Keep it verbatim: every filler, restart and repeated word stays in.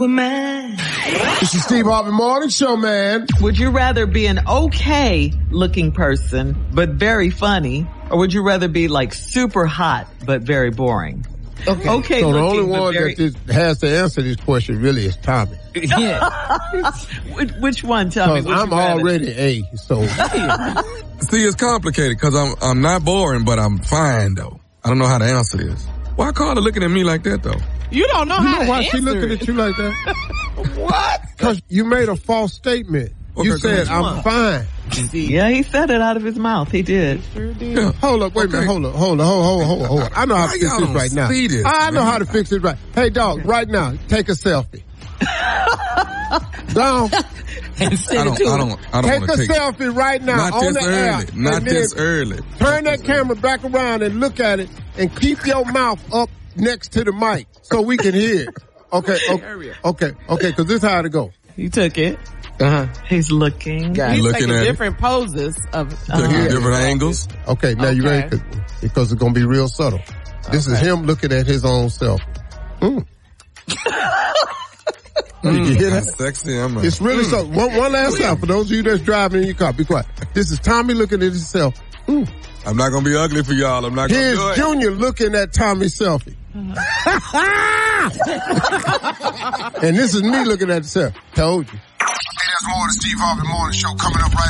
Man. This is Steve Harvey Morning Show, man. Would you rather be an okay looking person, but very funny, or would you rather be like super hot, but very boring? Okay. Okay. So the looking, only one very... that this has to answer this question really is Tommy. Yeah. which, which one, Tommy? Because I'm already A, so. See, it's complicated because I'm, I'm not boring, but I'm fine, though. I don't know how to answer this. Why Carla looking at me like that, though? You don't know you how know to why answer she looking it. at you like that? What? Because you made a false statement. Okay, you said, I'm fine. Yeah, he said it out of his mouth. He did. Sure did. Yeah. Hold up, wait Okay. a minute, hold up, hold up, hold up, hold up, hold up, hold up. I know how to Why fix y'all this don't right now. see this, I know man? how to fix this right. Hey, dog, right now, take a selfie. Down. And send I it don't, to I him. don't, I don't Take want a to take selfie right now Not on this the early. air. Not and then this early. Turn that camera back around and look at it and keep your mouth up next to the mic so we can hear it. Okay, okay, okay, okay, because this is how to go. You took it. Uh-huh. He's looking. Got it. He's Looking taking at it. different poses of. Taking Uh, different angles. Okay, now you Okay. ready? Because it's going to be real subtle. This is Okay. him looking at his own self. Mm. Did you hear that? That's sexy. I'm a, It's really so. One, one last time for those of you that's driving in your car. Be quiet. This is Tommy looking at himself. Mm. I'm not going to be ugly for y'all. I'm not going to Here's do it. Junior looking at Tommy's selfie. And this is me looking at himself. Told you. Hey, that's more of the Steve Harvey Morning Show coming up right